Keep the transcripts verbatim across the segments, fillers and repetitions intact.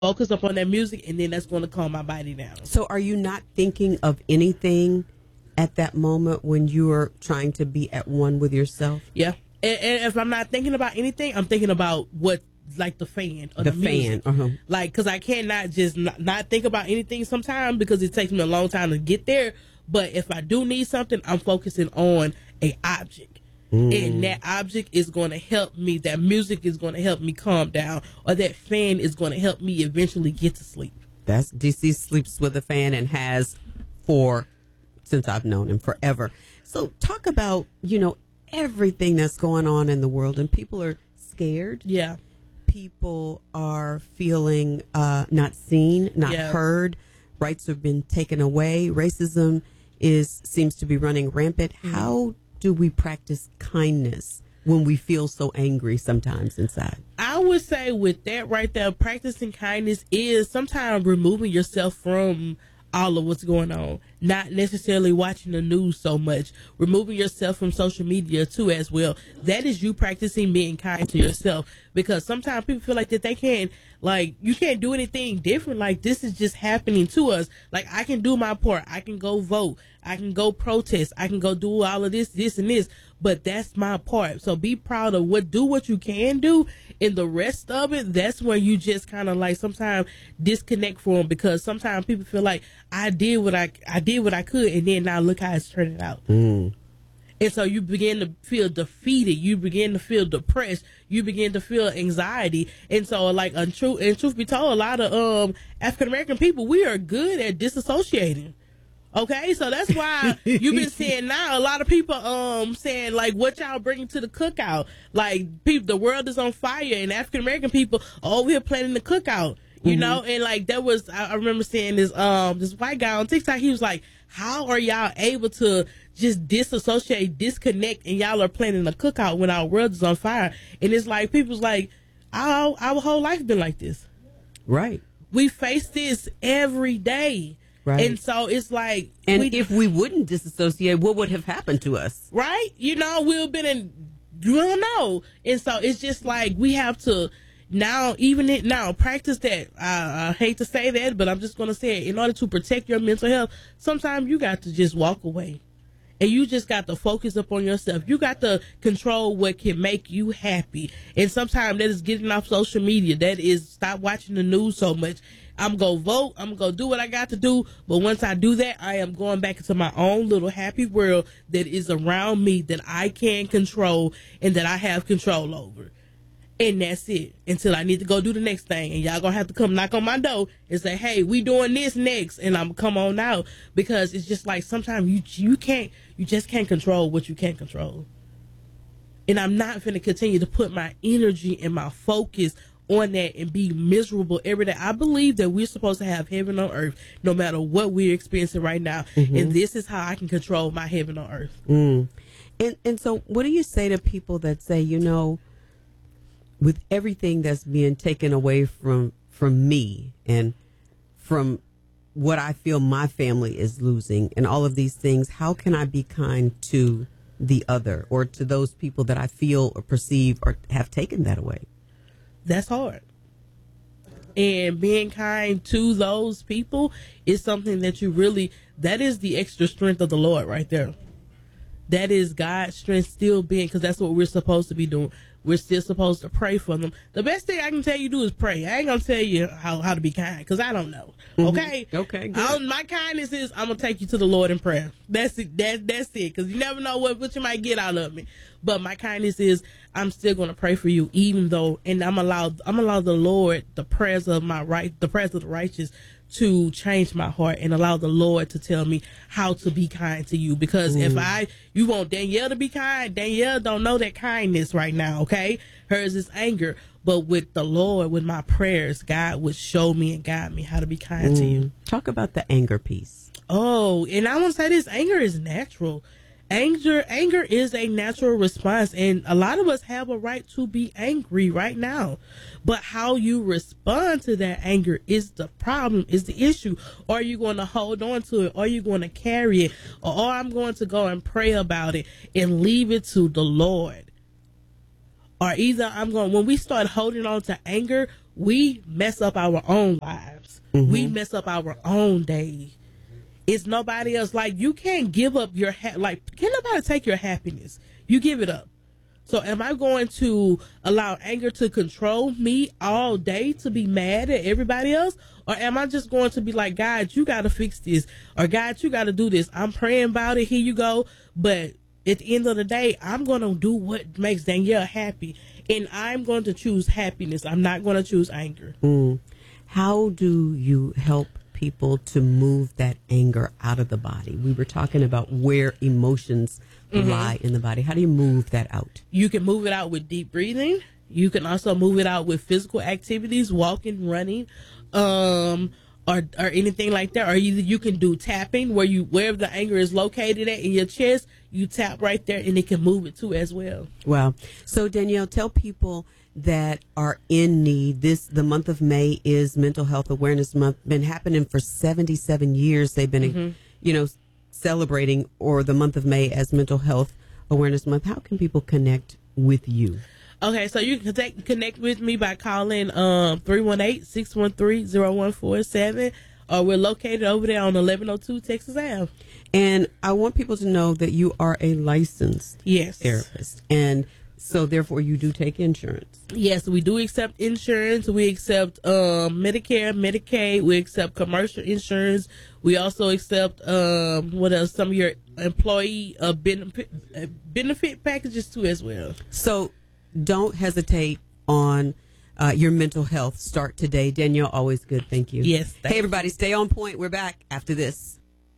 focus up on that music, and then that's going to calm my body down. So are you not thinking of anything at that moment when you're trying to be at one with yourself? Yeah. And, and if I'm not thinking about anything, I'm thinking about what, like the fan or the, The fan, music. uh-huh. Like, because I cannot just not, not think about anything sometimes because it takes me a long time to get there. But if I do need something, I'm focusing on a object. Mm. And that object is going to help me. That music is going to help me calm down, or that fan is going to help me eventually get to sleep. That's D C sleeps with a fan and has for since I've known him forever. So talk about, you know, everything that's going on in the world, and people are scared. Yeah. People are feeling uh, not seen, not yeah. heard. Rights have been taken away. Racism is seems to be running rampant. Mm. How do we practice kindness when we feel so angry sometimes inside? I would say with that right there, practicing kindness is sometimes removing yourself from all of what's going on, not necessarily watching the news so much, removing yourself from social media too as well. That is you practicing being kind to yourself, because sometimes people feel like that they can't, like, you can't do anything different. Like, this is just happening to us. Like, I can do my part. I can go vote. I can go protest. I can go do all of this, this and this, but that's my part. So be proud of what, do what you can do, and the rest of it, that's where you just kind of like sometimes disconnect from, because sometimes people feel like I did what I, I did what I could, and then now look how it's turning out. Mm. And so you begin to feel defeated. You begin to feel depressed. You begin to feel anxiety. And so, like, and truth, and truth be told, a lot of um, African American people, we are good at disassociating. Okay, so that's why you've been seeing now a lot of people um saying, like, what y'all bringing to the cookout? Like, people, the world is on fire, and African American people are over here planning the cookout. You mm-hmm. know, and like that was, I, I remember seeing this um this white guy on TikTok. He was like, how are y'all able to just disassociate, disconnect, and y'all are planning a cookout when our world is on fire? And it's like, people's like, our, our whole life been like this. Right. We face this every day. Right. And so it's like, and we, if we wouldn't disassociate, what would have happened to us? Right. You know, we've been in, you don't know. And so it's just like, we have to now, even it now, practice that. I, I hate to say that, but I'm just going to say it. In order to protect your mental health, sometimes you got to just walk away. And you just got to focus up on yourself. You got to control what can make you happy. And sometimes that is getting off social media. That is stop watching the news so much. I'm going to vote. I'm going to do what I got to do. But once I do that, I am going back into my own little happy world that is around me, that I can control and that I have control over. And that's it, until I need to go do the next thing. And y'all gonna have to come knock on my door and say, hey, we doing this next. And I'm gonna come on out, because it's just like sometimes you you can't, you just can't control what you can't control. And I'm not going to continue to put my energy and my focus on that and be miserable every day. I believe that we're supposed to have heaven on earth no matter what we're experiencing right now. Mm-hmm. And this is how I can control my heaven on earth. Mm. And, and so what do you say to people that say, you know, with everything that's being taken away from from me and from what I feel my family is losing and all of these things, how can I be kind to the other or to those people that I feel or perceive or have taken that away? That's hard. And being kind to those people is something that you really, that is the extra strength of the Lord right there. That is God's strength still being, because that's what we're supposed to be doing. We're still supposed to pray for them. The best thing I can tell you to do is pray. I ain't going to tell you how, how to be kind, because I don't know. Okay? Mm-hmm. Okay, good. I'll, my kindness is I'm going to take you to the Lord in prayer. That's it. That, that's it, because you never know what, what you might get out of me. But my kindness is I'm still going to pray for you, even though, and I'm allowed, I'm allowed the Lord, the prayers of my right, the prayers of the righteous, to change my heart and allow the Lord to tell me how to be kind to you. Because mm. if I, you want Danielle to be kind, Danielle don't know that kindness right now, okay? Hers is anger. But with the Lord, with my prayers, God would show me and guide me how to be kind mm. to you. Talk about the anger piece. Oh, and I want to say this, anger is natural. Anger, anger is a natural response, and a lot of us have a right to be angry right now. But how you respond to that anger is the problem, is the issue. Are you going to hold on to it? Are you going to carry it? Or are I'm going to go and pray about it and leave it to the Lord? Or either I'm going, when we start holding on to anger, we mess up our own lives. Mm-hmm. We mess up our own day. It's nobody else. Like, you can't give up your, ha- like, can nobody take your happiness? You give it up. So am I going to allow anger to control me all day to be mad at everybody else? Or am I just going to be like, God, you got to fix this, or God, you got to do this. I'm praying about it. Here you go. But at the end of the day, I'm going to do what makes Danielle happy. And I'm going to choose happiness. I'm not going to choose anger. Mm. How do you help people to move that anger out of the body? We were talking about where emotions mm-hmm. lie in the body. How do you move that out? You can move it out with deep breathing. You can also move it out with physical activities, walking, running, um, or or anything like that. Or either you can do tapping, where you wherever the anger is located at in your chest, you tap right there, and it can move it too as well. Wow. So Danielle, tell people that are in need. This, the month of May is Mental Health Awareness Month. Been happening for seventy-seven years. They've been, mm-hmm. you know, celebrating or the month of May as Mental Health Awareness Month. How can people connect with you? Okay, so you can take, connect with me by calling um three one eight, six one three, zero one four seven. Uh, we're located over there on eleven oh two Texas Avenue. And I want people to know that you are a licensed yes. therapist. And so therefore you do take insurance. Yes, we do accept insurance. We accept um, Medicare, Medicaid. We accept commercial insurance. We also accept um, what else? Some of your employee uh, benefit, uh, benefit packages too as well. So don't hesitate on uh, your mental health. Start today. Danielle, always good. Thank you. Yes. Hey, everybody, stay on point. We're back after this.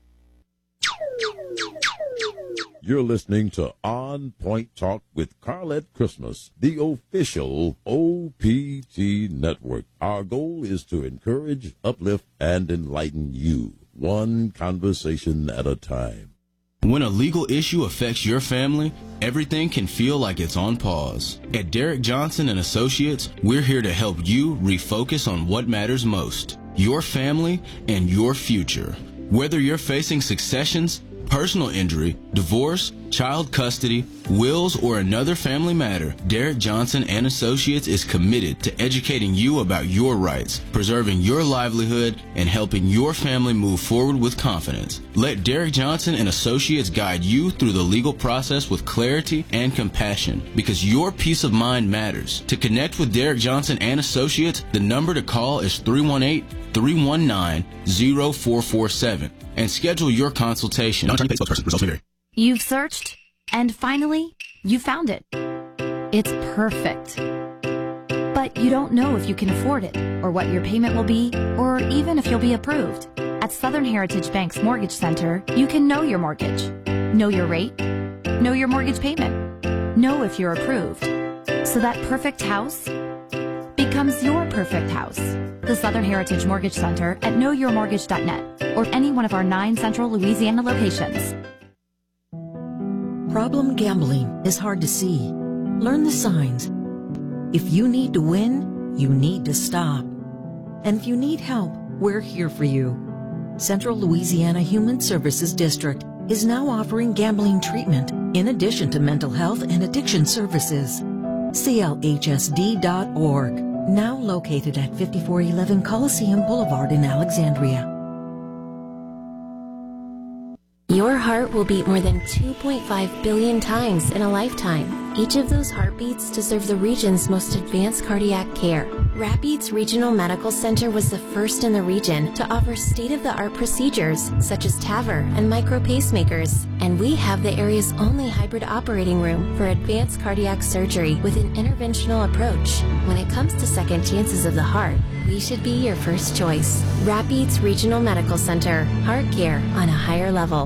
You're listening to On Point Talk with Carlette Christmas, the official O P T network. Our goal is to encourage, uplift, and enlighten you, one conversation at a time. When a legal issue affects your family, everything can feel like it's on pause. At Derek Johnson and Associates, we're here to help you refocus on what matters most, your family and your future. Whether you're facing successions, personal injury, divorce, child custody, wills, or another family matter, Derek Johnson and Associates is committed to educating you about your rights, preserving your livelihood, and helping your family move forward with confidence. Let Derek Johnson and Associates guide you through the legal process with clarity and compassion, because your peace of mind matters. To connect with Derek Johnson and Associates, the number to call is three one eight, three one nine, zero four four seven and schedule your consultation. You've searched, and finally, you found it. It's perfect. But you don't know if you can afford it, or what your payment will be, or even if you'll be approved. At Southern Heritage Bank's Mortgage Center, you can know your mortgage, know your rate, know your mortgage payment, know if you're approved. So that perfect house becomes your perfect house. The Southern Heritage Mortgage Center at know your mortgage dot net or any one of our nine central Louisiana locations. Problem gambling is hard to see. Learn the signs. If you need to win, you need to stop. And if you need help, we're here for you. Central Louisiana Human Services District is now offering gambling treatment in addition to mental health and addiction services. C L H S D dot org, now located at fifty-four eleven Coliseum Boulevard in Alexandria. Your heart will beat more than two point five billion times in a lifetime. Each of those heartbeats deserve the region's most advanced cardiac care. Rapides Regional Medical Center was the first in the region to offer state-of-the-art procedures such as TAVR and micro pacemakers. And we have the area's only hybrid operating room for advanced cardiac surgery with an interventional approach. When it comes to second chances of the heart, we should be your first choice. Rapides Regional Medical Center. Heart care on a higher level.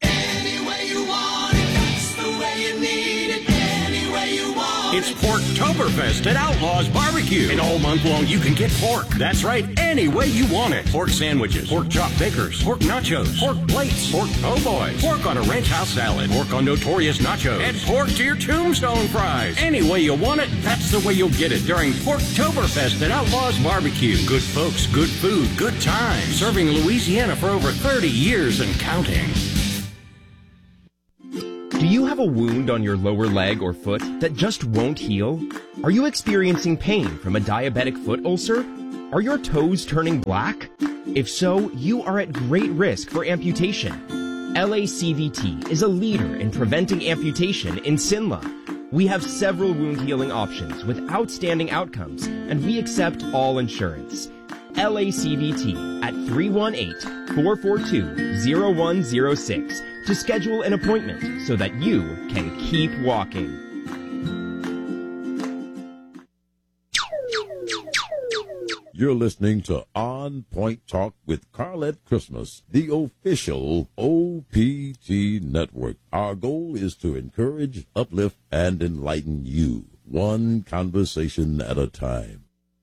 It's Porktoberfest at Outlaws Barbecue. And all month long, you can get pork. That's right, any way you want it. Pork sandwiches, pork chop bakers, pork nachos, pork plates, pork po' boys, pork on a ranch house salad, pork on notorious nachos, and pork to your tombstone fries. Any way you want it, that's the way you'll get it during Porktoberfest at Outlaws Barbecue. Good folks, good food, good times. Serving Louisiana for over thirty years and counting. Do Do you have a wound on your lower leg or foot that just won't heal? Are you experiencing pain from a diabetic foot ulcer? Are your toes turning black? If so, you are at great risk for amputation. L A C V T is a leader in preventing amputation in Sinla. We have several wound healing options with outstanding outcomes, and we accept all insurance. L A C V T at three one eight, four four two, zero one zero six to schedule an appointment so that you can keep walking. You're listening to On Point Talk with Carlette Christmas, the official O P T network. Our goal is to encourage, uplift, and enlighten you, one conversation at a time.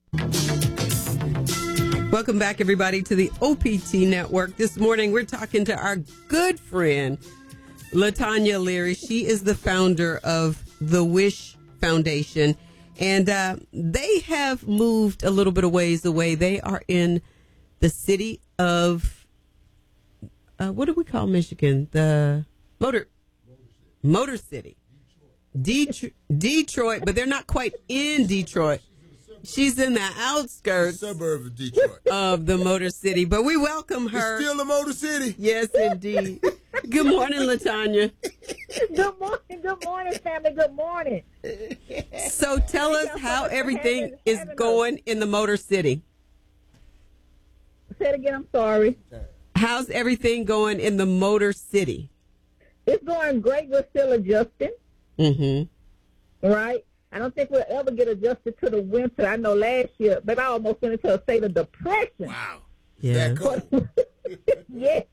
Welcome back, everybody, to the O P T network. This morning, we're talking to our good friend, LaTanya Leary. She is the founder of the Wish Foundation. And uh, they have moved a little bit of ways away. They are in the city of, uh, what do we call Michigan? The Motor, Motor City. Detroit, Detroit, but they're not quite in Detroit. She's in the outskirts suburb of Detroit of the Motor City. But we welcome her. It's still the Motor City. Yes, indeed. Good morning, LaTanya. Good morning, good morning, family. Good morning. So tell us how everything is going in the Motor City. Say it again, I'm sorry. How's everything going in the Motor City? It's going great. We're still adjusting. Mm-hmm. Right? I don't think we'll ever get adjusted to the winter. I know last year, but I almost went into a state of depression. Wow. Yeah. That cold. Yes.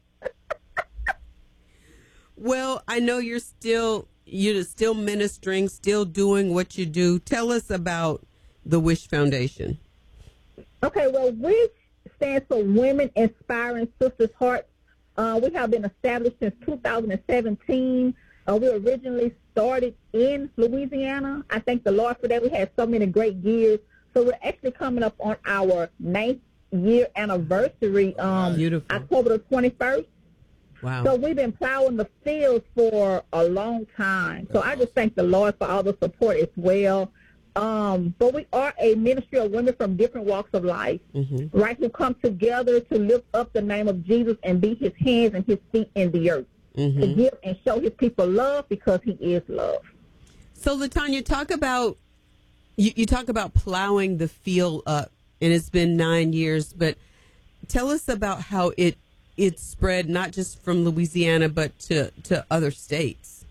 Well, I know you're still you're still ministering, still doing what you do. Tell us about the Wish Foundation. Okay, well, WISH stands for Women Inspiring Sisters' Hearts. Uh, we have been established since two thousand seventeen. Uh, we originally started in Louisiana. I thank the Lord for that. We had so many great years. So we're actually coming up on our ninth year anniversary, um, Beautiful. October the twenty-first. Wow. So we've been plowing the fields for a long time. So I just thank the Lord for all the support as well. Um, but we are a ministry of women from different walks of life, Mm-hmm. right, who come together to lift up the name of Jesus and be his hands and his feet in the earth, Mm-hmm. to give and show his people love because he is love. So, LaTanya, talk about you, you talk about plowing the field up, and it's been nine years. But tell us about how it it spread, not just from Louisiana, but to to other states.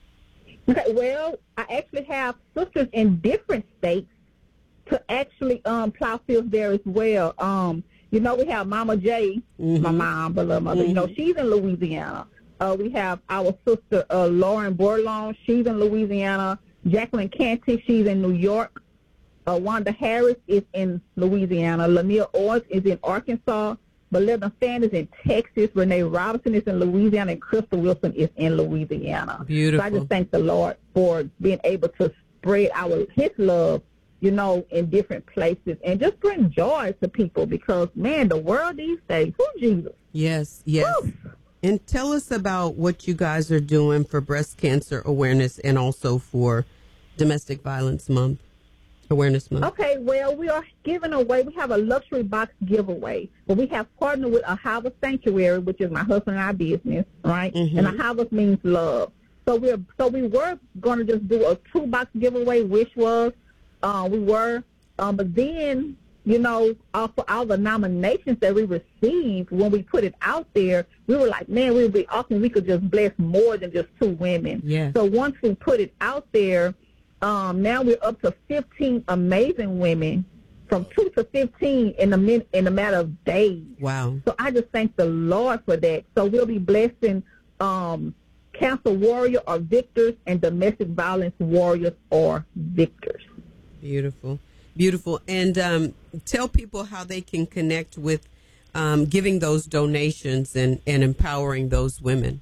Okay, well, I actually have sisters in different states to actually um, plow fields there as well. Um, you know, we have Mama J, Mm-hmm. my mom, beloved mother. You know, she's in Louisiana. Uh, we have our sister uh, Lauren Borlon. She's in Louisiana. Jacqueline Canty, she's in New York. Uh, Wanda Harris is in Louisiana. Lanier Owens is in Arkansas. Belinda Fan is in Texas. Renee Robinson is in Louisiana. And Crystal Wilson is in Louisiana. Beautiful. So I just thank the Lord for being able to spread our his love, you know, in different places and just bring joy to people because, man, the world these days, who Jesus? Yes, yes. Woo! And tell us about what you guys are doing for breast cancer awareness and also for Domestic Violence Month, Awareness Month. Okay, well, we are giving away, we have a luxury box giveaway, but we have partnered with Ahava Sanctuary, which is my husband and I business, right? Mm-hmm. And Ahava means love. So we're so we were going to just do a two box giveaway, which was uh, we were, um, but then you know, all for all the nominations that we received when we put it out there, we were like, man, we would be awesome. We could just bless more than just two women. Yeah. So once we put it out there, um, now we're up to fifteen amazing women, from two to fifteen in a min- in a matter of days. Wow. So I just thank the Lord for that. So we'll be blessing um, cancer warrior or victors and domestic violence warriors or victors. Beautiful. Beautiful. And um, tell people how they can connect with um, giving those donations and, and empowering those women.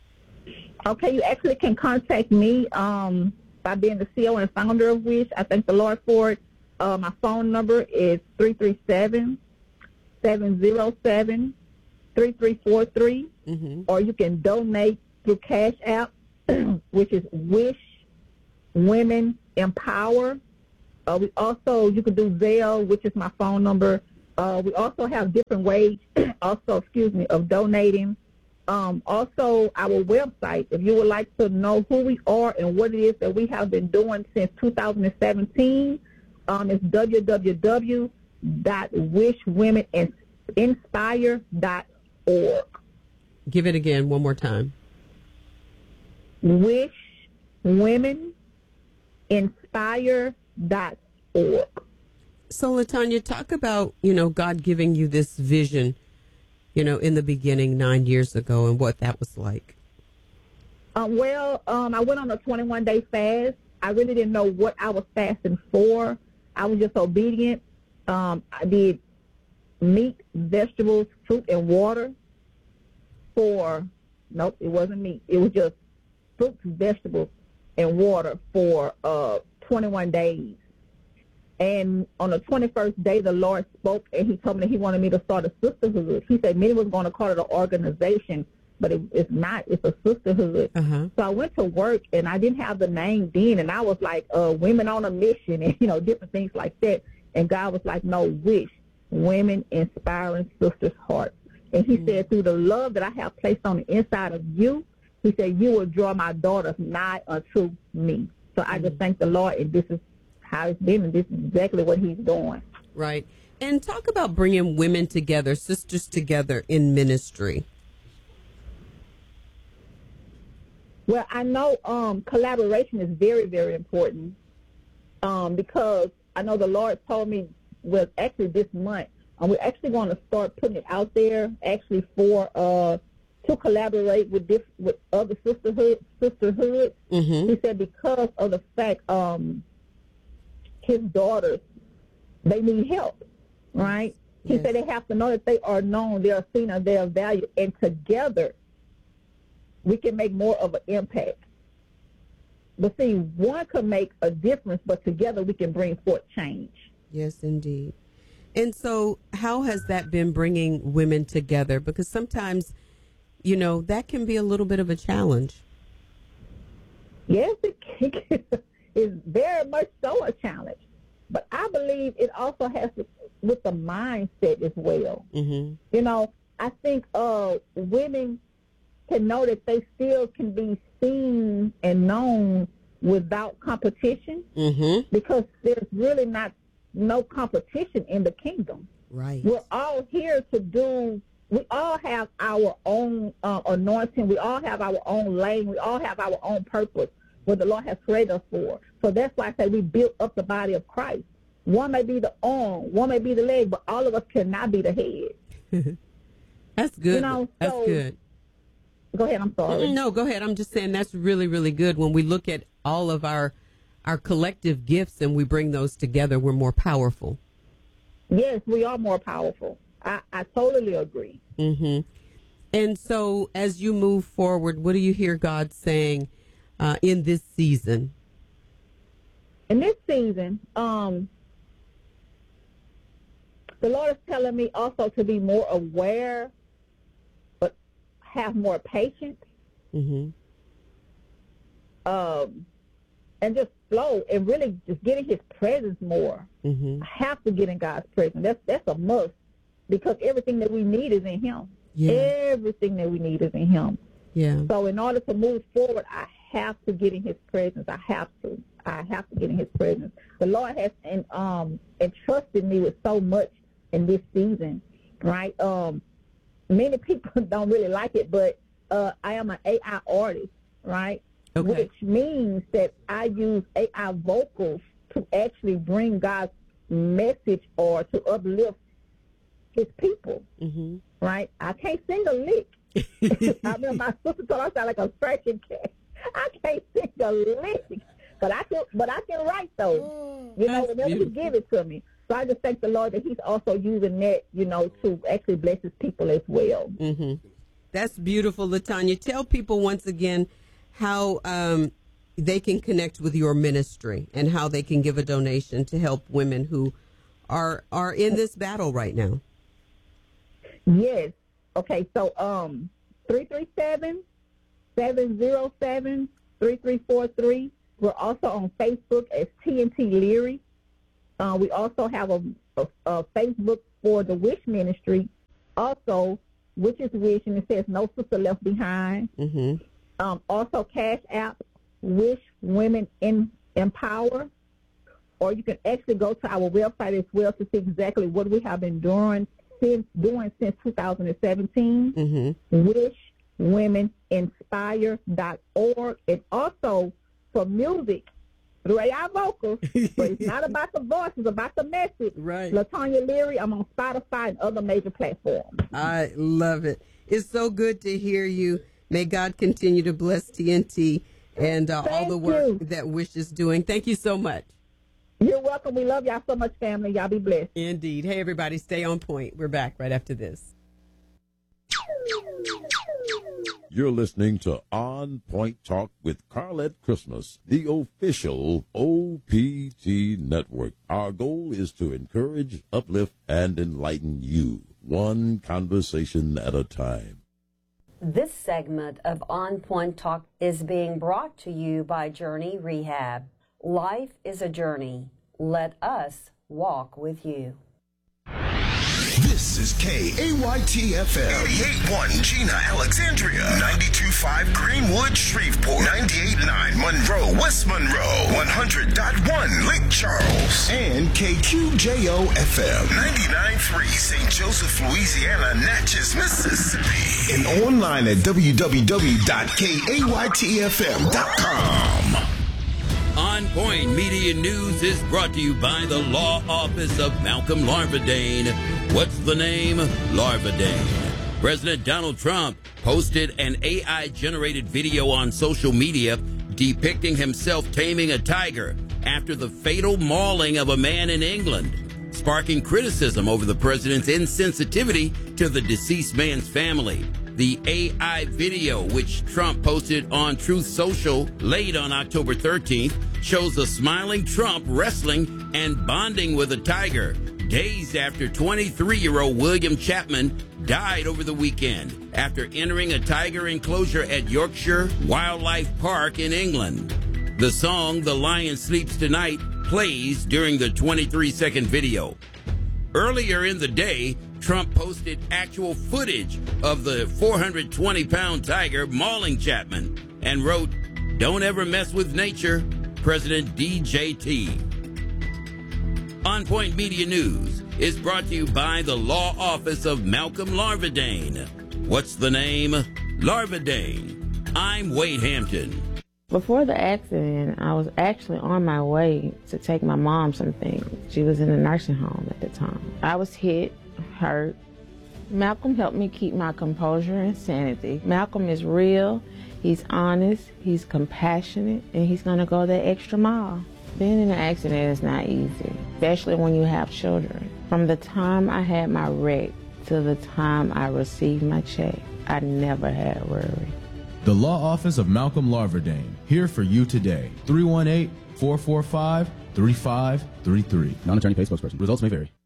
Okay, you actually can contact me um, by being the C E O and founder of WISH. I thank the Lord for it. Uh, my phone number is three three seven, seven zero seven, three three four three, Mm-hmm. or you can donate through Cash App which is Wish Women Empower. Uh, we also, you can do Zelle, which is my phone number. Uh, we also have different ways, also, excuse me, of donating. Um, also, our website, if you would like to know who we are and what it is that we have been doing since two thousand seventeen, um, it's w w w dot wish women inspire dot org. Give it again one more time. wish women inspire dot org. So, LaTanya, talk about, you know, God giving you this vision, you know, in the beginning nine years ago and what that was like. Um, well, um, I went on a twenty-one day fast. I really didn't know what I was fasting for. I was just obedient. Um, I did meat, vegetables, fruit, and water for, nope, it wasn't meat. It was just fruits, vegetables, and water for uh, twenty-one days. And on the twenty-first day, the Lord spoke, and he told me that he wanted me to start a sisterhood. He said many was going to call it an organization, but it, it's not. It's a sisterhood. Uh-huh. So I went to work, and I didn't have the name then, and I was like, uh, Women on a Mission, and, you know, different things like that. And God was like, no, Wish, Women Inspiring Sisters' Hearts. And he mm-hmm. said, through the love that I have placed on the inside of you, he said, you will draw my daughters nigh unto me. So I mm-hmm. just thank the Lord, and this is how it's been, and this is exactly what he's doing. Right. And talk about bringing women together, sisters together in ministry. Well, I know um, collaboration is very, very important um, because I know the Lord told me, well, actually this month, um, we're actually going to start putting it out there actually for uh, to collaborate with diff- with other sisterhood sisterhoods. Mm-hmm. He said because of the fact um, his daughters, they need help, right? He yes. said they have to know that they are known, they are seen, and they are valued, and together we can make more of an impact. But see, one can make a difference, but together we can bring forth change. Yes, indeed. And so how has that been bringing women together? Because sometimes, you know, that can be a little bit of a challenge. Yes, it can. It's very much so a challenge. But I believe it also has to with the mindset as well. Mm-hmm. You know, I think uh, women can know that they still can be seen and known without competition mm-hmm. because there's really not no competition in the kingdom. Right. We're all here to do, we all have our own uh, anointing. We all have our own lane. We all have our own purpose, what the Lord has created us for. So that's why I say we built up the body of Christ. One may be the arm, one may be the leg, but all of us cannot be the head. That's good. You know, that's so, good. Go ahead, I'm sorry. No, go ahead. I'm just saying that's really, really good. When we look at all of our our collective gifts and we bring those together, we're more powerful. Yes, we are more powerful. I, I totally agree. Mm-hmm. And so as you move forward, what do you hear God saying uh, in this season? In this season, um, the Lord is telling me also to be more aware, but have more patience, mm-hmm. um, and just flow and really just get in His presence more. Mm-hmm. I have to get in God's presence. That's that's a must because everything that we need is in Him. Yeah. Everything that we need is in Him. Yeah. So in order to move forward, I have to get in His presence. I have to. I have to get in His presence. The Lord has and um entrusted me with so much in this season, right? Um, many people don't really like it, but uh, I am an A I artist, right? Okay. Which means that I use A I vocals to actually bring God's message or to uplift His people, mm-hmm. right? I can't sing a lick. I remember my sister told I sound like a scratching cat. I can't sing a lick, but I can. But I can write though. You know, whenever He give it to me. So I just thank the Lord that He's also using that, you know, to actually bless His people as well. Mm-hmm. That's beautiful, LaTanya. Tell people once again how um, they can connect with your ministry and how they can give a donation to help women who are are in this battle right now. Yes. Okay. So um, three three seven, seven zero seven, three three four three. We're also on Facebook as T N T Leary. Uh, we also have a, a, a Facebook for the Wish Ministry, also Witches Wish, and it says No Sister Left Behind. Mm-hmm. Um, also Cash App, Wish Women in Empower. Or you can actually go to our website as well to see exactly what we have been doing since doing since two thousand seventeen. Mm-hmm. wish women inspire dot org. And also for music, through our vocals, but it's not about the voice, it's about the message. Right. LaTonya Leary, I'm on Spotify and other major platforms. I love it. It's so good to hear you. May God continue to bless T N T and uh, all the work you. that Wish is doing. Thank you so much. You're welcome. We love y'all so much, family. Y'all be blessed. Indeed. Hey, everybody, stay on point. We're back right after this. You're listening to On Point Talk with Carlette Christmas, the official O P T network. Our goal is to encourage, uplift, and enlighten you, one conversation at a time. This segment of On Point Talk is being brought to you by Journey Rehab. Life is a journey. Let us walk with you. This is K A Y T F M. eighty-eight point one Gina, Alexandria. ninety-two point five Greenwood, Shreveport. ninety-eight point nine Monroe, West Monroe. one hundred point one Lake Charles. And K Q J O F M. ninety-nine point three Saint Joseph, Louisiana, Natchez, Mississippi. And online at w w w dot k a y t f m dot com. On Point Media News is brought to you by the Law Office of Malcolm Larvadain. What's the name? Larvadain. President Donald Trump posted an A I-generated video on social media depicting himself taming a tiger after the fatal mauling of a man in England, sparking criticism over the president's insensitivity to the deceased man's family. The A I video, which Trump posted on Truth Social late on October thirteenth, shows a smiling Trump wrestling and bonding with a tiger, days after twenty-three-year-old William Chapman died over the weekend after entering a tiger enclosure at Yorkshire Wildlife Park in England. The song "The Lion Sleeps Tonight" plays during the twenty-three-second video. Earlier in the day, Trump posted actual footage of the four hundred twenty pound tiger mauling Chapman and wrote, "Don't ever mess with nature, President D J T." On Point Media News is brought to you by the Law Office of Malcolm Larvadain. What's the name? Larvadain. I'm Wade Hampton. Before the accident, I was actually on my way to take my mom some things. She was in a nursing home at the time. I was hit, hurt. Malcolm helped me keep my composure and sanity. Malcolm is real, he's honest, he's compassionate, and he's gonna go that extra mile. Being in an accident is not easy, especially when you have children. From the time I had my wreck to the time I received my check, I never had worry. The Law Office of Malcolm Larvadain, here for you today. three one eight, four four five, three five three three. Non-attorney paid spokesperson. Results may vary.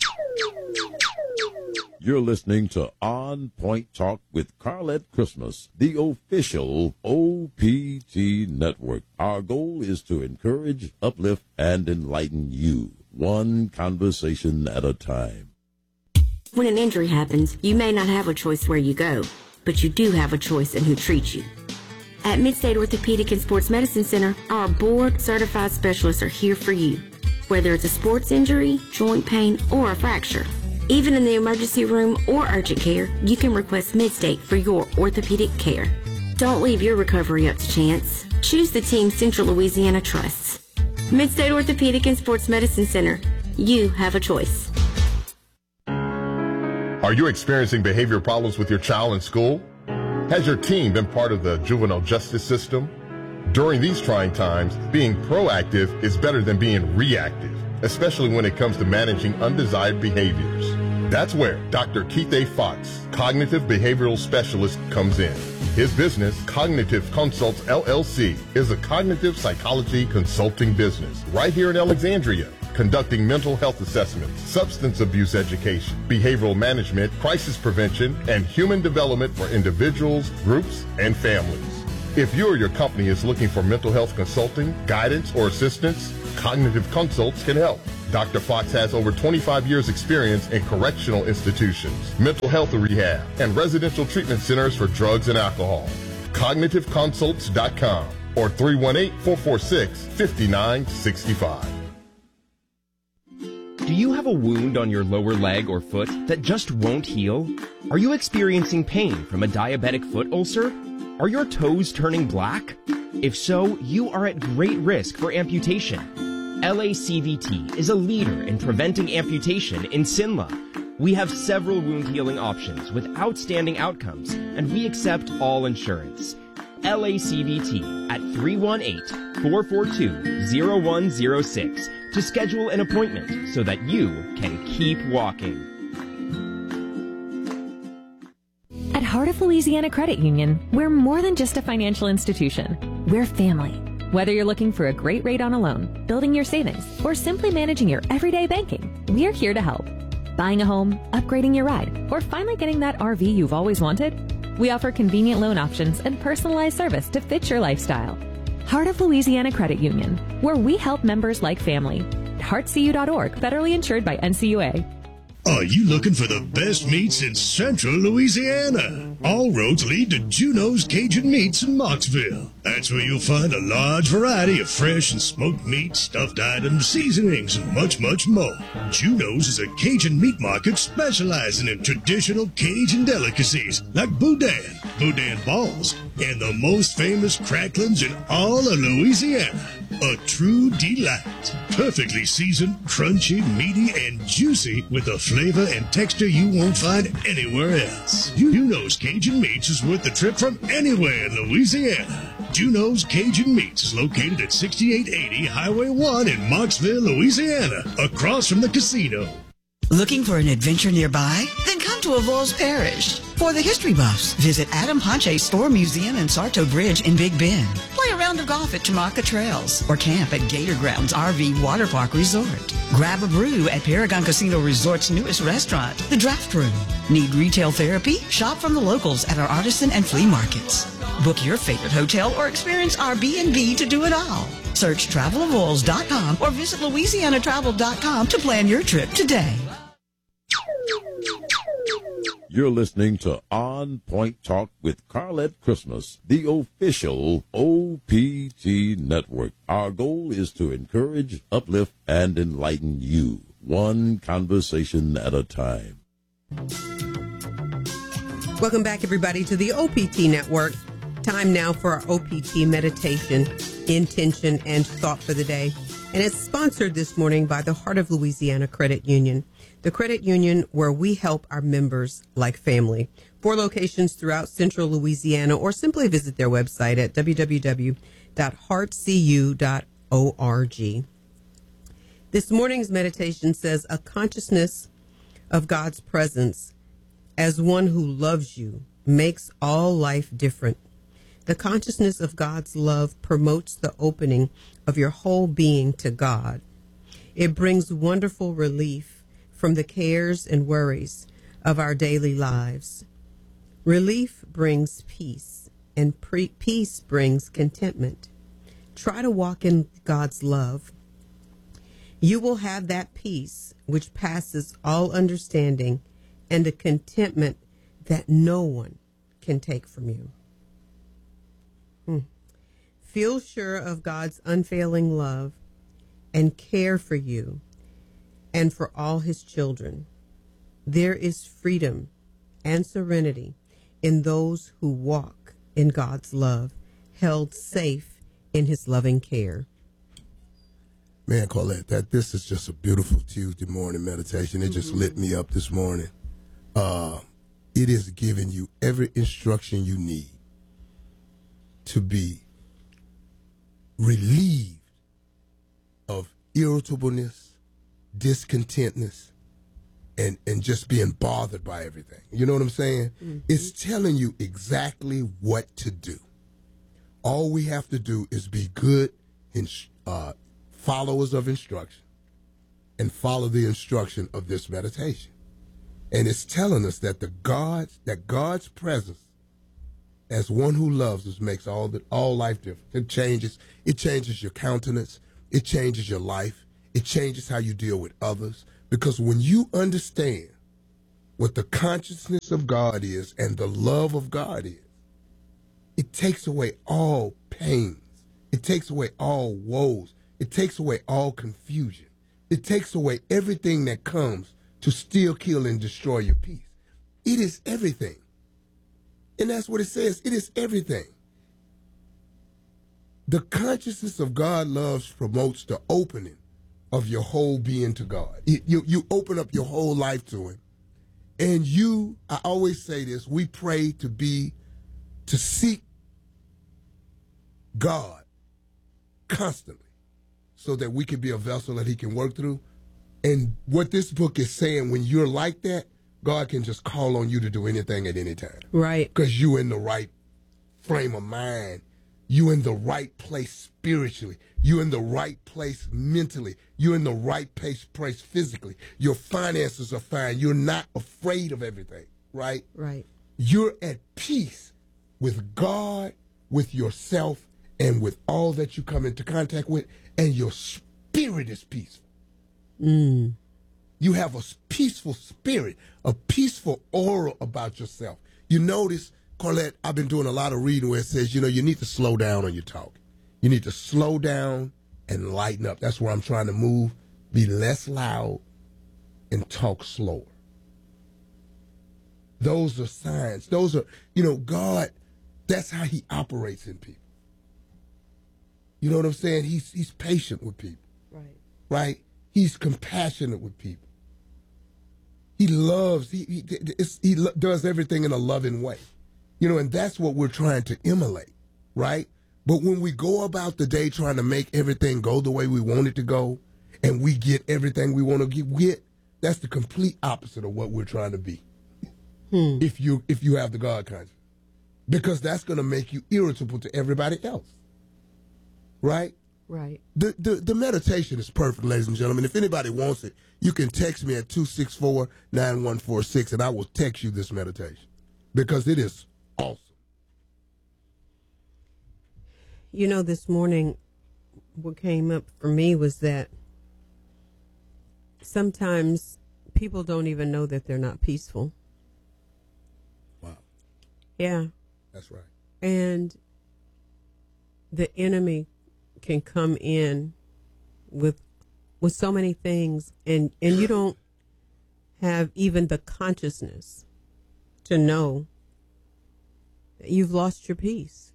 You're listening to On Point Talk with Carlette Christmas, the official O P T network. Our goal is to encourage, uplift, and enlighten you, one conversation at a time. When an injury happens, you may not have a choice where you go, but you do have a choice in who treats you. At Midstate Orthopedic and Sports Medicine Center, our board-certified specialists are here for you, whether it's a sports injury, joint pain, or a fracture. Even in the emergency room or urgent care, you can request Midstate for your orthopedic care. Don't leave your recovery up to chance. Choose the team Central Louisiana trusts. Midstate Orthopedic and Sports Medicine Center. You have a choice. Are you experiencing behavior problems with your child in school? Has your teen been part of the juvenile justice system? During these trying times, being proactive is better than being reactive, especially when it comes to managing undesired behaviors. That's where Doctor Keith A. Fox, Cognitive Behavioral Specialist, comes in. His business, Cognitive Consults L L C, is a cognitive psychology consulting business right here in Alexandria, conducting mental health assessments, substance abuse education, behavioral management, crisis prevention, and human development for individuals, groups, and families. If you or your company is looking for mental health consulting, guidance, or assistance, Cognitive Consults can help. Doctor Fox has over twenty-five years experience in correctional institutions, mental health rehab, and residential treatment centers for drugs and alcohol. cognitive consults dot com or three one eight, four four six, five nine six five. Do you have a wound on your lower leg or foot that just won't heal? Are you experiencing pain from a diabetic foot ulcer? Are your toes turning black? If so, you are at great risk for amputation. L A C V T is a leader in preventing amputation in Sinla. We have several wound healing options with outstanding outcomes, and we accept all insurance. L A C V T at three one eight, four four two, zero one zero six to schedule an appointment so that you can keep walking. At Heart of Louisiana Credit Union, we're more than just a financial institution. We're family. Whether you're looking for a great rate on a loan, building your savings, or simply managing your everyday banking, we're here to help. Buying a home, upgrading your ride, or finally getting that R V you've always wanted? We offer convenient loan options and personalized service to fit your lifestyle. Heart of Louisiana Credit Union, where we help members like family. heart c u dot org, federally insured by N C U A. Are you looking for the best meats in central Louisiana? All roads lead to Juno's Cajun Meats in Mocksville. That's where you'll find a large variety of fresh and smoked meat, stuffed items, seasonings, and much, much more. Juno's is a Cajun meat market specializing in traditional Cajun delicacies like boudin, boudin balls, and the most famous cracklings in all of Louisiana. A true delight. Perfectly seasoned, crunchy, meaty, and juicy with a flavor and texture you won't find anywhere else. Juno's Cajun Meats is worth the trip from anywhere in Louisiana. Juno's Cajun Meats is located at sixty-eight eighty Highway one in Mocksville, Louisiana, across from the casino. Looking for an adventure nearby? Then come to Avoyelles Parish. For the history buffs, visit Adam Ponche's Store Museum and Sarto Bridge in Big Bend. Play a round of golf at Tamaka Trails or camp at Gator Grounds R V Water Park Resort. Grab a brew at Paragon Casino Resort's newest restaurant, The Draft Room. Need retail therapy? Shop from the locals at our artisan and flea markets. Book your favorite hotel or experience our B and B to do it all. Search travel avoyelles dot com or visit louisiana travel dot com to plan your trip today. You're listening to On Point Talk with Carlette Christmas, the official O P T network. Our goal is to encourage, uplift, and enlighten you, one conversation at a time. Welcome back, everybody, to the O P T network. Time now for our O P T meditation, intention, and thought for the day. And it's sponsored this morning by the Heart of Louisiana Credit Union, the credit union where we help our members like family. Four locations throughout central Louisiana, or simply visit their website at w w w dot heart c u dot org. This morning's meditation says, a consciousness of God's presence as one who loves you makes all life different. The consciousness of God's love promotes the opening of your whole being to God. It brings wonderful relief from the cares and worries of our daily lives. Relief brings peace, and pre- peace brings contentment. Try to walk in God's love. You will have that peace which passes all understanding and a contentment that no one can take from you. Hmm. Feel sure of God's unfailing love and care for you and for all his children. There is freedom and serenity in those who walk in God's love, held safe in his loving care. Man, Carlette, that this is just a beautiful Tuesday morning meditation. It just mm-hmm. lit me up this morning. Uh, it is giving you every instruction you need to be relieved of irritableness, discontentness, and, and just being bothered by everything. You know what I'm saying? Mm-hmm. It's telling you exactly what to do. All we have to do is be good in, uh, followers of instruction and follow the instruction of this meditation. And it's telling us that the God, that God's presence as one who loves us makes all the, all life different. It changes. It changes your countenance. It changes your life. It changes how you deal with others. Because when you understand what the consciousness of God is and the love of God is, it takes away all pains. It takes away all woes. It takes away all confusion. It takes away everything that comes to steal, kill, and destroy your peace. It is everything. And that's what it says. It is everything. The consciousness of God loves promotes the opening of your whole being to God. You, you, you open up your whole life to him. And you, I always say this, we pray to be, to seek God constantly so that we can be a vessel that he can work through. And what this book is saying, when you're like that, God can just call on you to do anything at any time. Right. Because you're in the right frame of mind. You're in the right place spiritually. You're in the right place mentally. You're in the right place, place physically. Your finances are fine. You're not afraid of everything, right? Right. You're at peace with God, with yourself, and with all that you come into contact with, and your spirit is peaceful. Mm. You have a peaceful spirit, a peaceful aura about yourself. You notice, Carlette, I've been doing a lot of reading where it says, you know, you need to slow down on your talk. You need to slow down and lighten up. That's where I'm trying to move. Be less loud and talk slower. Those are signs. Those are, you know, God, that's how he operates in people. You know what I'm saying? He's he's patient with people. Right. Right? He's compassionate with people. He loves, he, he, it's, he lo- does everything in a loving way. You know, and that's what we're trying to emulate, right? But when we go about the day trying to make everything go the way we want it to go, and we get everything we want to get, that's the complete opposite of what we're trying to be. Hmm. If you if you have the God consciousness. Because that's going to make you irritable to everybody else. Right? Right. The, the the meditation is perfect, ladies and gentlemen. If anybody wants it, you can text me at two six four, nine one four six, and I will text you this meditation. Because it is awesome. You know, this morning, what came up for me was that sometimes people don't even know that they're not peaceful. Wow. Yeah. That's right. And the enemy can come in with with so many things, and, and you don't have even the consciousness to know that you've lost your peace.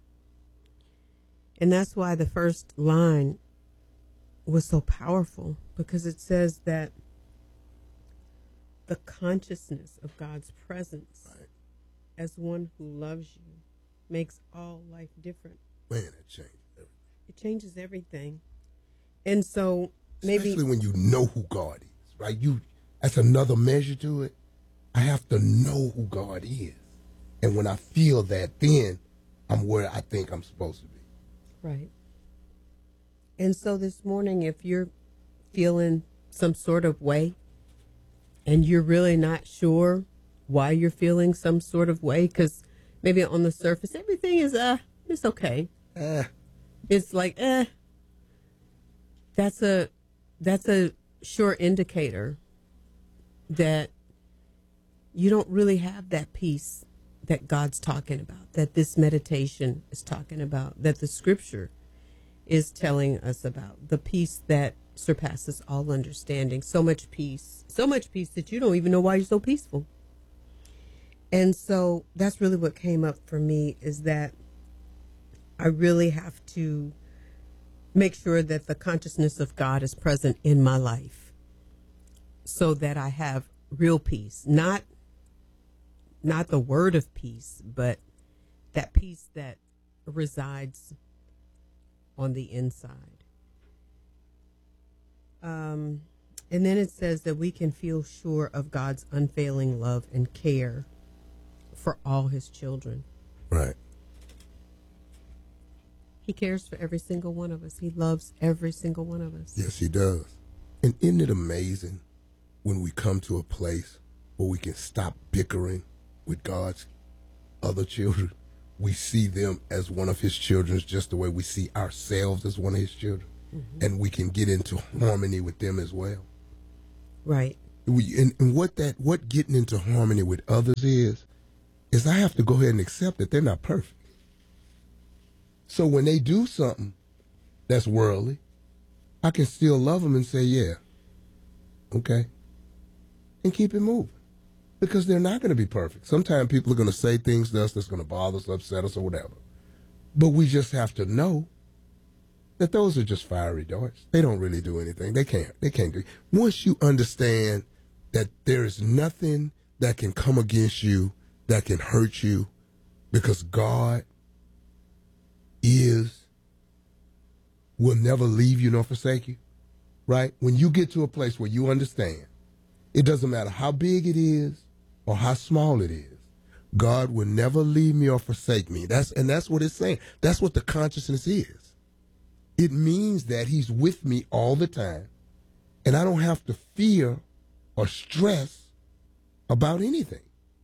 And that's why the first line was so powerful, because it says that the consciousness of God's presence right. as one who loves you makes all life different. Man, it changed everything. It changes everything. And so maybe... Especially when you know who God is, right? You, that's another measure to it. I have to know who God is. And when I feel that, then I'm where I think I'm supposed to be. Right. And so this morning, if you're feeling some sort of way and you're really not sure why you're feeling some sort of way, because maybe on the surface, everything is, uh, it's okay. Eh. It's like, eh. That's a, that's a sure indicator that you don't really have that peace that God's talking about, that this meditation is talking about, that the scripture is telling us about, the peace that surpasses all understanding. So much peace, so much peace that you don't even know why you're so peaceful. And so that's really what came up for me, is that I really have to make sure that the consciousness of God is present in my life so that I have real peace, not not the word of peace, but that peace that resides on the inside. Um, and then it says that we can feel sure of God's unfailing love and care for all his children. Right. He cares for every single one of us. He loves every single one of us. Yes, he does. And isn't it amazing when we come to a place where we can stop bickering with God's other children, we see them as one of his children, just the way we see ourselves as one of his children. Mm-hmm. And we can get into harmony with them as well. Right. We, and, and what that, what getting into harmony with others is, is I have to go ahead and accept that they're not perfect. So when they do something that's worldly, I can still love them and say, yeah, okay, and keep it moving. Because they're not going to be perfect. Sometimes people are going to say things to us that's going to bother us, upset us, or whatever. But we just have to know that those are just fiery darts. They don't really do anything. They can't. They can't do. Once you understand that there is nothing that can come against you that can hurt you, because God is, will never leave you nor forsake you, right? When you get to a place where you understand, it doesn't matter how big it is or how small it is, God will never leave me or forsake me. That's and that's what it's saying. That's what the consciousness is. It means that he's with me all the time, and I don't have to fear or stress about anything.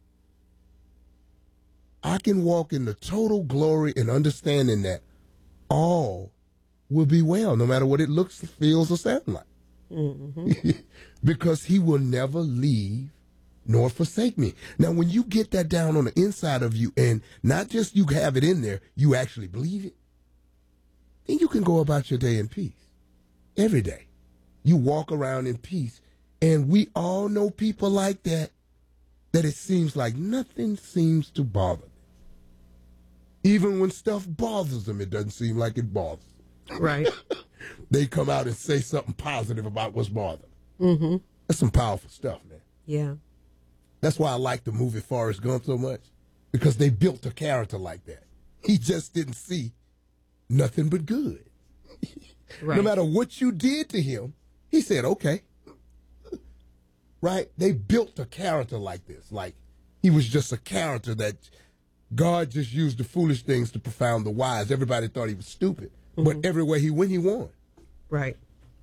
I can walk in the total glory and understanding that all will be well, no matter what it looks, feels, or sounds like. Mm-hmm. Because he will never leave nor forsake me. Now, when you get that down on the inside of you, and not just you have it in there, you actually believe it, then you can go about your day in peace. Every day. You walk around in peace. And we all know people like that, that it seems like nothing seems to bother them. Even when stuff bothers them, it doesn't seem like it bothers them. Right. They come out and say something positive about what's bothering them. Mm-hmm. That's some powerful stuff, man. Yeah. That's why I like the movie Forrest Gump so much, because they built a character like that. He just didn't see nothing but good. Right. No matter what you did to him, he said, okay. Right? They built a character like this. Like, he was just a character that God just used the foolish things to confound the wise. Everybody thought he was stupid. Mm-hmm. But everywhere he went, he won. Right.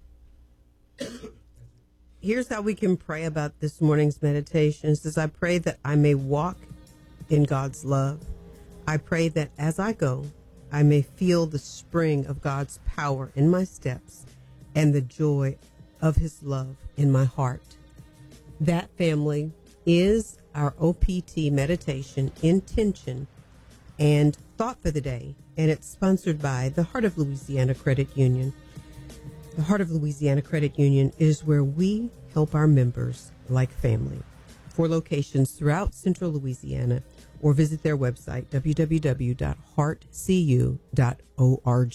Here's how we can pray about this morning's meditation. It says, I pray that I may walk in God's love. I pray that as I go, I may feel the spring of God's power in my steps and the joy of his love in my heart. That, family, is our O P T meditation intention and thought for the day, and it's sponsored by the Heart of Louisiana Credit Union. The Heart of Louisiana Credit Union is where we help our members like family. Four locations throughout central Louisiana, or visit their website, w w w dot heart c u dot org.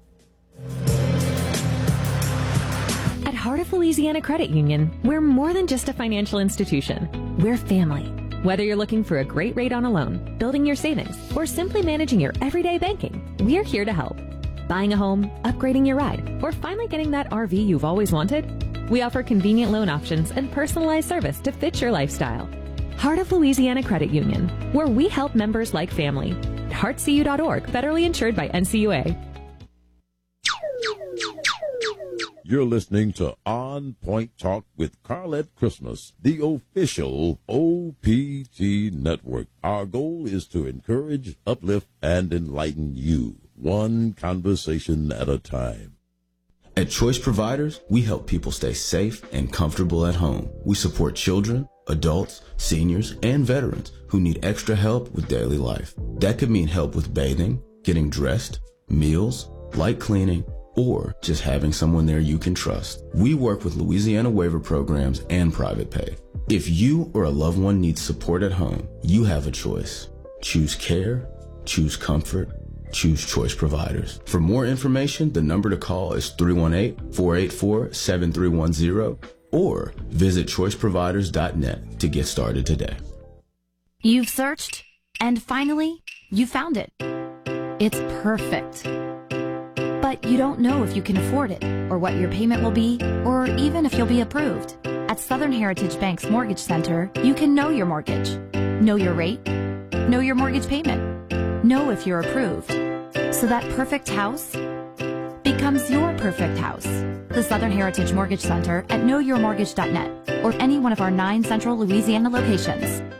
At Heart of Louisiana Credit Union, we're more than just a financial institution. We're family. Whether you're looking for a great rate on a loan, building your savings, or simply managing your everyday banking, we're here to help. Buying a home, upgrading your ride, or finally getting that R V you've always wanted? We offer convenient loan options and personalized service to fit your lifestyle. Heart of Louisiana Credit Union, where we help members like family. heart c u dot org, federally insured by N C U A. You're listening to On Point Talk with Carlette Christmas, the official O P T network. Our goal is to encourage, uplift, and enlighten you, one conversation at a time. At Choice Providers, we help people stay safe and comfortable at home. We support children, adults, seniors, and veterans who need extra help with daily life. That could mean help with bathing, getting dressed, meals, light cleaning, or just having someone there you can trust. We work with Louisiana waiver programs and private pay. If you or a loved one needs support at home, you have a choice. Choose care, choose comfort, choose Choice Providers. For more information, the number to call is three one eight, four eight four, seven three one zero or visit choice providers dot net to get started today. You've searched, and finally, you found it. It's perfect. But you don't know if you can afford it, or what your payment will be, or even if you'll be approved. At Southern Heritage Bank's Mortgage Center, you can know your mortgage, know your rate, know your mortgage payment, know if you're approved. So that perfect house becomes your perfect house. The Southern Heritage Mortgage Center at know your mortgage dot net or any one of our nine central Louisiana locations.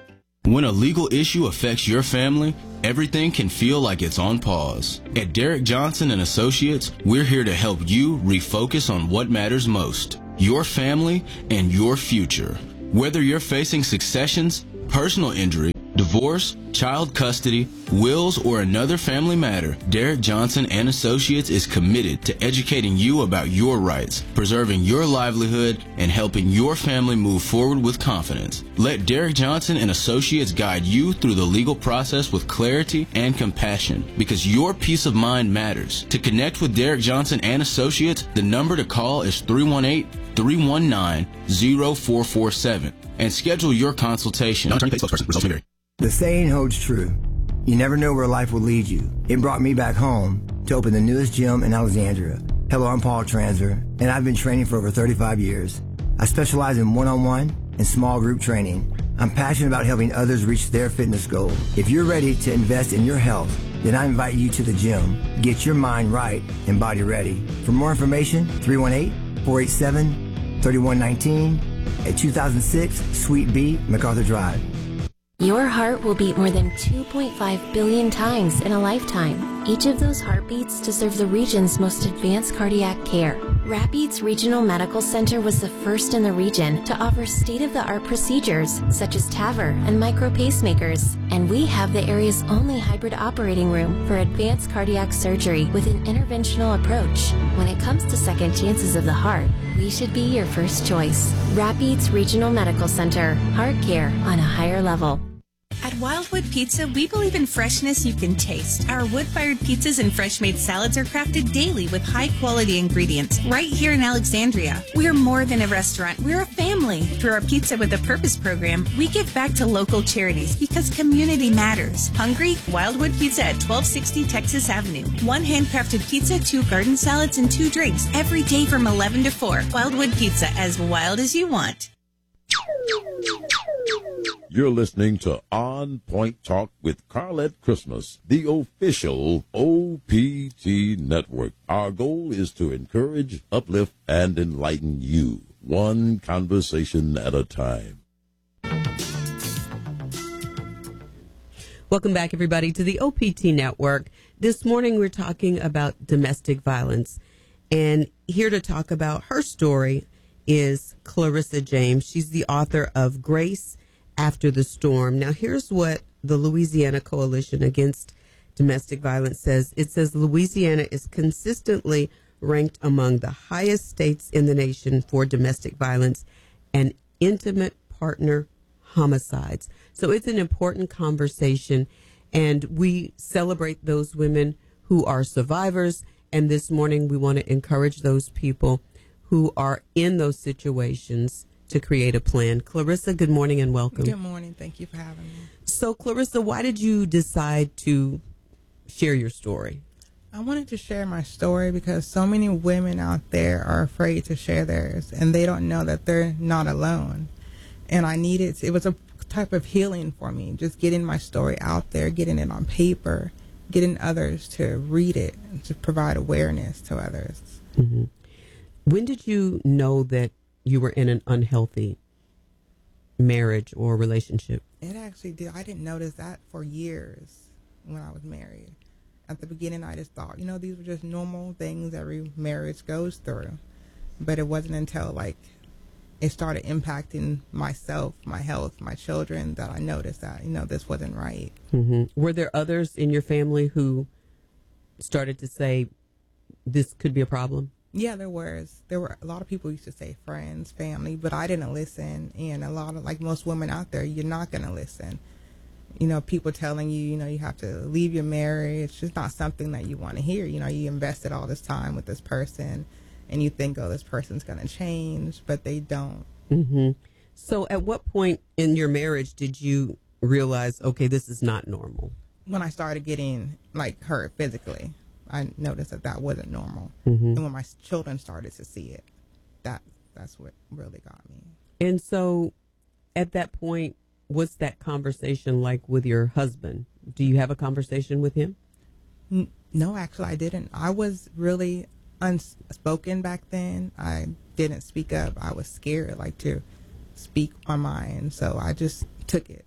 When a legal issue affects your family, everything can feel like it's on pause. At Derek Johnson and Associates, we're here to help you refocus on what matters most, your family and your future. Whether you're facing successions, personal injury, divorce, child custody, wills, or another family matter, Derek Johnson and Associates is committed to educating you about your rights, preserving your livelihood, and helping your family move forward with confidence. Let Derek Johnson and Associates guide you through the legal process with clarity and compassion, because your peace of mind matters. To connect with Derek Johnson and Associates, the number to call is three one eight, three one nine, zero four four seven and schedule your consultation. Non-attorney paid spokesperson. Results may vary. The saying holds true. You never know where life will lead you. It brought me back home to open the newest gym in Alexandria. Hello, I'm Paul Transfer, and I've been training for over thirty-five years. I specialize in one-on-one and small group training. I'm passionate about helping others reach their fitness goal. If you're ready to invest in your health, then I invite you to the gym. Get your mind right and body ready. For more information, three one eight, four eight seven, three one one nine at two thousand six Suite B, MacArthur Drive. Your heart will beat more than two point five billion times in a lifetime. Each of those heartbeats deserve the region's most advanced cardiac care. Rapides Regional Medical Center was the first in the region to offer state-of-the-art procedures such as TAVR and micro pacemakers. And we have the area's only hybrid operating room for advanced cardiac surgery with an interventional approach. When it comes to second chances of the heart, we should be your first choice. Rapides Regional Medical Center. Heart care on a higher level. At Wildwood Pizza, we believe in freshness you can taste. Our wood-fired pizzas and fresh-made salads are crafted daily with high-quality ingredients right here in Alexandria. We are more than a restaurant. We're a family. Through our Pizza with a Purpose program, we give back to local charities because community matters. Hungry? Wildwood Pizza at twelve sixty Texas Avenue. One handcrafted pizza, two garden salads, and two drinks every day from eleven to four. Wildwood Pizza, as wild as you want. You're listening to On Point Talk with Carlette Christmas, the official O P T network. Our goal is to encourage, uplift, and enlighten you, one conversation at a time. Welcome back, everybody, to the O P T network. This morning, we're talking about domestic violence. And here to talk about her story is Clarissa James. She's the author of Grace After the Storm. Now, here's what the Louisiana Coalition Against Domestic Violence says. It says Louisiana is consistently ranked among the highest states in the nation for domestic violence and intimate partner homicides. So it's an important conversation, and we celebrate those women who are survivors. And this morning, we want to encourage those people who are in those situations to create a plan. Clarissa, good morning and welcome. Good morning. Thank you for having me. So, Clarissa, why did you decide to share your story? I wanted to share my story because so many women out there are afraid to share theirs, and they don't know that they're not alone. And I needed to, it was a type of healing for me, just getting my story out there, getting it on paper, getting others to read it, and to provide awareness to others. Mm-hmm. When did you know that you were in an unhealthy marriage or relationship? It actually did. I didn't notice that for years when I was married. At the beginning, I just thought, you know, these were just normal things every marriage goes through. But it wasn't until, like, it started impacting myself, my health, my children, that I noticed that, you know, this wasn't right. Mm-hmm. Were there others in your family who started to say this could be a problem? Yeah, there was. There were a lot of people used to say friends, family, but I didn't listen. And a lot of, like most women out there, you're not going to listen. You know, people telling you, you know, you have to leave your marriage. It's just not something that you want to hear. You know, you invested all this time with this person and you think, oh, this person's going to change, but they don't. Mm-hmm. So at what point in your marriage did you realize, okay, this is not normal? When I started getting, like, hurt physically. I noticed that that wasn't normal. Mm-hmm. And when my children started to see it, that that's what really got me. And so at that point, what's that conversation like with your husband? Do you have a conversation with him? N- no, actually, I didn't. I was really unspoken back then. I didn't speak up. I was scared, like, to speak my mind. So I just took it.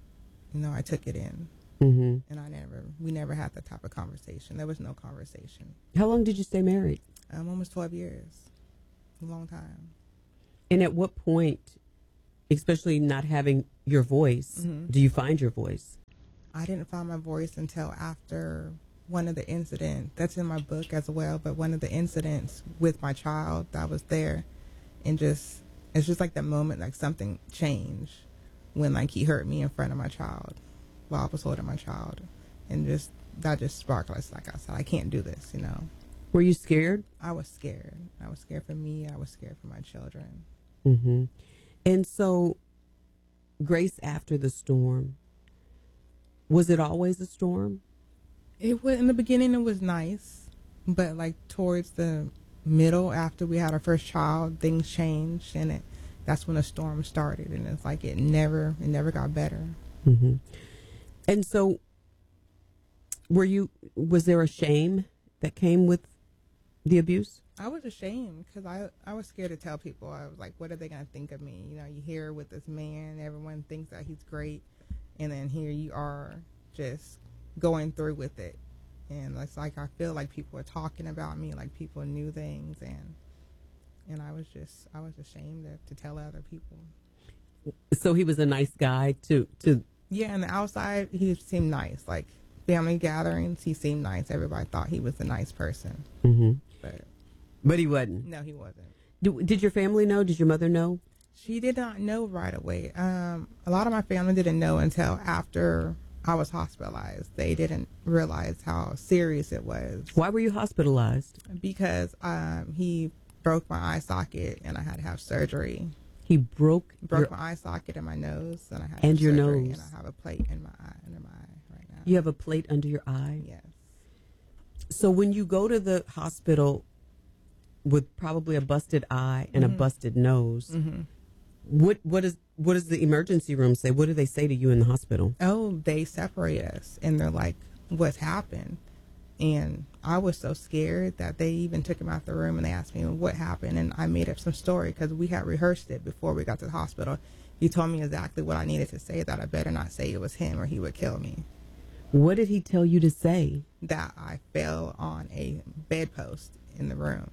you know, I took it in. Mm-hmm. And I never, we never had that type of conversation. There was no conversation. How long did you stay married? Um, almost twelve years. A long time. And at what point, especially not having your voice, Mhm. do you find your voice? I didn't find my voice until after one of the incidents. That's in my book as well, but one of the incidents with my child that was there, and just, it's just like that moment, like something changed when like he hurt me in front of my child while I was holding my child. And just, that just sparked, like I said, I can't do this, you know. Were you scared? I was scared. I was scared for me. I was scared for my children. Mm-hmm. And so, Grace after the storm, was it always a storm? It was, in the beginning it was nice, but like towards the middle, after we had our first child, things changed, and it, that's when the storm started. And it's like it never, it never got better. Mm-hmm. And so, were you? Was there a shame that came with the abuse? I was ashamed because I, I was scared to tell people. I was like, what are they going to think of me? You know, you hear with this man, everyone thinks that he's great, and then here you are just going through with it. And it's like I feel like people are talking about me, like people knew things, and and I was just, I was ashamed to, to tell other people. So he was a nice guy to to. Yeah, on the outside, he seemed nice. Like family gatherings, he seemed nice. Everybody thought he was a nice person. Mm-hmm. But but he wasn't. No, he wasn't. Do, did your family know? Did your mother know? She did not know right away. Um, a lot of my family didn't know until after I was hospitalized. They didn't realize how serious it was. Why were you hospitalized? Because um, he broke my eye socket and I had to have surgery. He broke broke your, my eye socket and my nose, and I had and your surgery, nose. And I have a plate in my eye, under my eye right now. You have a plate under your eye? Yes. So when you go to the hospital with probably a busted eye and Mhm. a busted nose, Mhm. what what is what does the emergency room say? What do they say to you in the hospital? Oh, they separate us, and they're like, "What's happened?" And I was so scared that they even took him out the room and they asked me what happened, and I made up some story because we had rehearsed it before we got to the hospital. He told me exactly what I needed to say, that I better not say it was him or he would kill me. What did he tell you to say? That I fell on a bedpost in the room.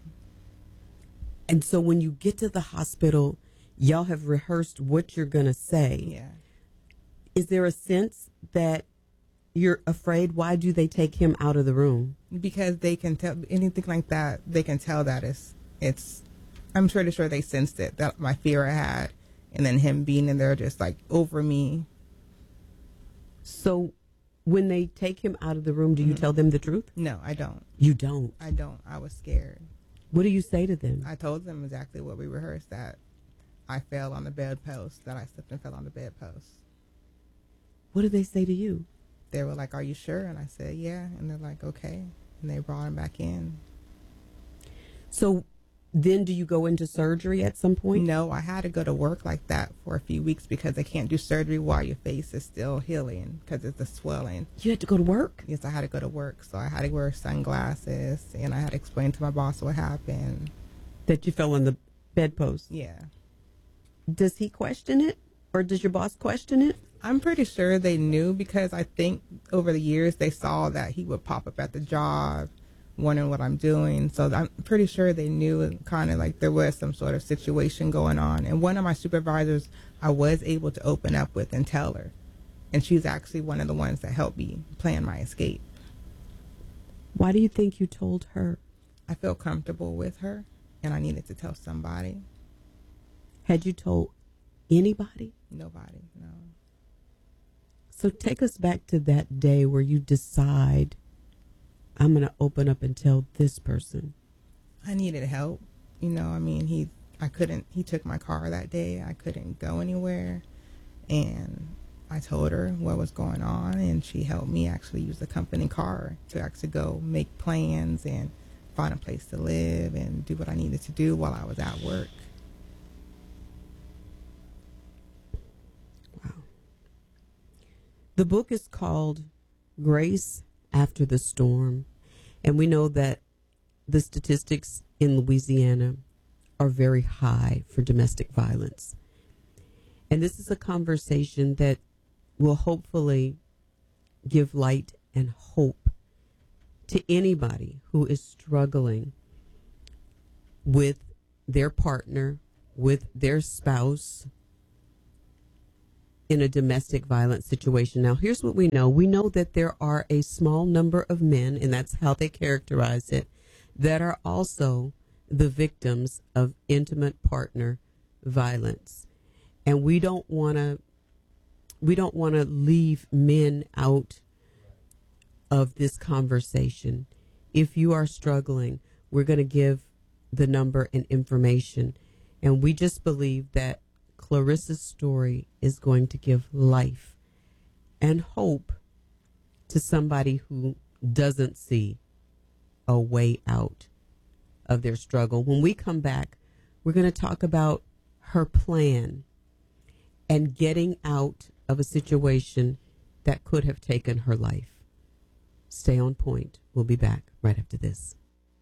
And so when you get to the hospital, y'all have rehearsed what you're going to say. Yeah. Is there a sense that you're afraid? Why do they take him out of the room? Because they can tell anything like that. They can tell that it's, it's, I'm pretty sure they sensed it, that my fear I had, and then him being in there just like over me. So when they take him out of the room, do you mm-hmm. tell them the truth? No, I don't. You don't? I don't. I was scared. What do you say to them? I told them exactly what we rehearsed, that I fell on the bedpost, that I slipped and fell on the bedpost. What did they say to you? They were like, "Are you sure?" And I said, "Yeah." And they're like, "Okay." And they brought him back in. So then do you go into surgery at some point? No, I had to go to work like that for a few weeks because they can't do surgery while your face is still healing because it's the swelling. You had to go to work? Yes, I had to go to work. So I had to wear sunglasses, and I had to explain to my boss what happened. That you fell on the bedpost? Yeah. Does he question it? Or does your boss question it? I'm pretty sure they knew because I think over the years they saw that he would pop up at the job wondering what I'm doing. So I'm pretty sure they knew kind of like there was some sort of situation going on. And one of my supervisors I was able to open up with and tell her. And she's actually one of the ones that helped me plan my escape. Why do you think you told her? I felt comfortable with her and I needed to tell somebody. Had you told anybody? Nobody, no. So take us back to that day where you decide, I'm going to open up and tell this person. I needed help. You know, I mean, he, I couldn't, he took my car that day. I couldn't go anywhere. And I told her what was going on, and she helped me actually use the company car to actually go make plans and find a place to live and do what I needed to do while I was at work. The book is called Grace After the Storm, and we know that the statistics in Louisiana are very high for domestic violence. And this is a conversation that will hopefully give light and hope to anybody who is struggling with their partner, with their spouse in a domestic violence situation. Now, here's what we know. We know that there are a small number of men, and that's how they characterize it, that are also the victims of intimate partner violence. And we don't want to we don't want to leave men out of this conversation. If you are struggling, we're going to give the number and information. And we just believe that Clarissa's story is going to give life and hope to somebody who doesn't see a way out of their struggle. When we come back, we're going to talk about her plan and getting out of a situation that could have taken her life. Stay on point. We'll be back right after this.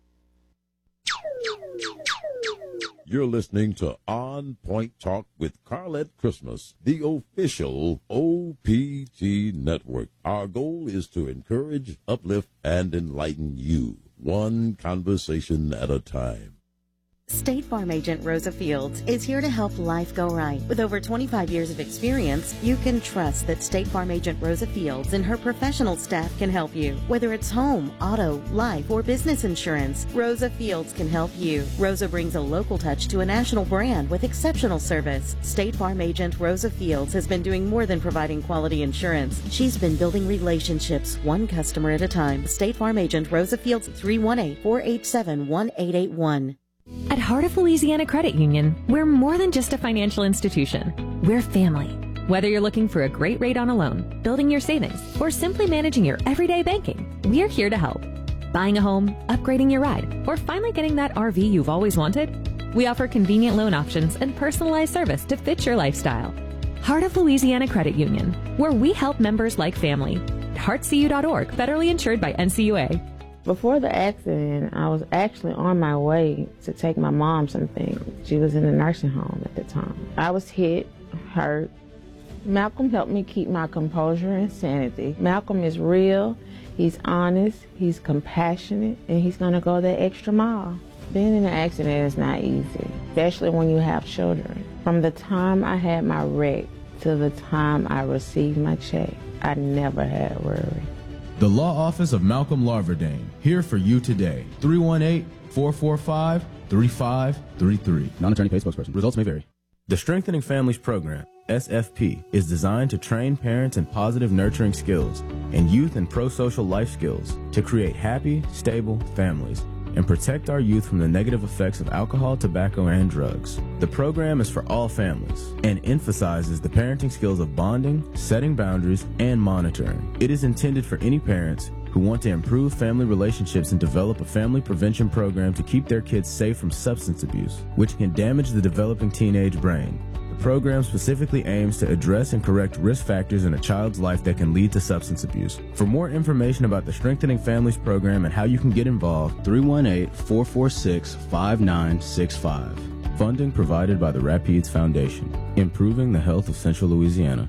You're listening to On Point Talk with Carlette Christmas, the official O P T network. Our goal is to encourage, uplift, and enlighten you, one conversation at a time. State Farm agent Rosa Fields is here to help life go right. With over twenty-five years of experience, you can trust that State Farm agent Rosa Fields and her professional staff can help you. Whether it's home, auto, life, or business insurance, Rosa Fields can help you. Rosa brings a local touch to a national brand with exceptional service. State Farm agent Rosa Fields has been doing more than providing quality insurance. She's been building relationships one customer at a time. State Farm agent Rosa Fields, three one eight, four eight seven, one eight eight one. At Heart of Louisiana Credit Union, we're more than just a financial institution. We're family. Whether you're looking for a great rate on a loan, building your savings, or simply managing your everyday banking, we're here to help. Buying a home, upgrading your ride, or finally getting that R V you've always wanted? We offer convenient loan options and personalized service to fit your lifestyle. Heart of Louisiana Credit Union, where we help members like family. heart c u dot org, federally insured by N C U A. Before the accident, I was actually on my way to take my mom some things. She was in a nursing home at the time. I was hit, hurt. Malcolm helped me keep my composure and sanity. Malcolm is real, he's honest, he's compassionate, and he's gonna go that extra mile. Being in an accident is not easy, especially when you have children. From the time I had my wreck to the time I received my check, I never had worry. The Law Office of Malcolm Larverdane, here for you today. three one eight, four four five, three five three three. Non-attorney paid spokesperson. Results may vary. The Strengthening Families Program, S F P, is designed to train parents in positive nurturing skills and youth and pro-social life skills to create happy, stable families and protect our youth from the negative effects of alcohol, tobacco, and drugs. The program is for all families and emphasizes the parenting skills of bonding, setting boundaries, and monitoring. It is intended for any parents who want to improve family relationships and develop a family prevention program to keep their kids safe from substance abuse, which can damage the developing teenage brain. The program specifically aims to address and correct risk factors in a child's life that can lead to substance abuse. For more information about the Strengthening Families Program and how you can get involved, three one eight, four four six, five nine six five. Funding provided by the Rapides Foundation, improving the health of Central Louisiana.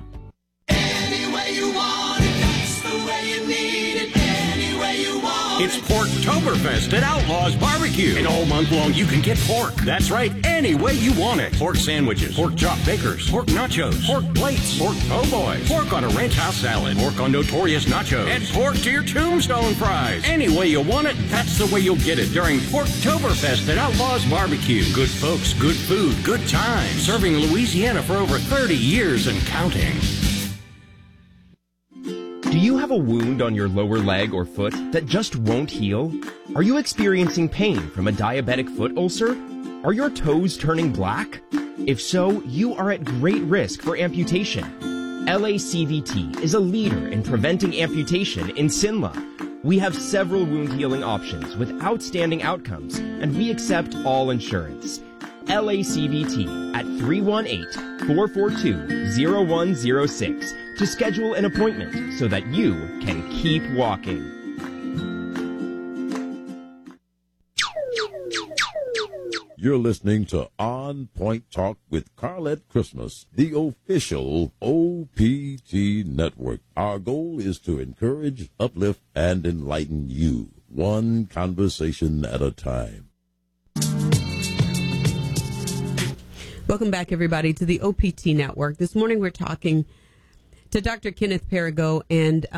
It's Porktoberfest at Outlaws Barbecue. And all month long you can get pork. That's right, any way you want it. Pork sandwiches, pork chop bakers, pork nachos, pork plates, pork po' boys, pork on a ranch house salad, pork on notorious nachos, and pork to your tombstone fries. Any way you want it, that's the way you'll get it during Porktoberfest at Outlaws Barbecue. Good folks, good food, good times. Serving Louisiana for over thirty years and counting. Do you have a wound on your lower leg or foot that just won't heal? Are you experiencing pain from a diabetic foot ulcer? Are your toes turning black? If so, you are at great risk for amputation. L A C V T is a leader in preventing amputation in S I N L A. We have several wound healing options with outstanding outcomes, and we accept all insurance. L A C V T at three one eight, four four two, zero one zero six to schedule an appointment so that you can keep walking. You're listening to On Point Talk with Carlette Christmas, the official O P T network. Our goal is to encourage, uplift, and enlighten you, one conversation at a time. Welcome back, everybody, to the O P T network. This morning we're talking to Doctor Kenneth Perigo, and